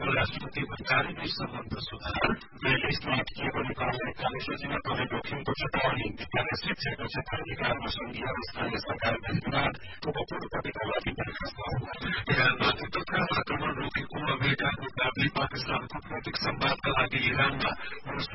इरानको राष्ट्रपति भण्डारीले सम्बन्ध सुधार, जयले स्मार्ट केबल कार्यसूचीमा कमी जोखिमको चेतावनी, विद्यालय शिक्षाको क्षेत्र विकासमा संघीय र स्थानीय सरकारका विवाद, उपकुलपतिका लागि बर्खास्त आह्वान। इरानमाथि तत्काल आक्रमण रोकेको अमेरिकाको दावी, पाकिस्तानको कूटनीतिक संवादका लागि इरानमा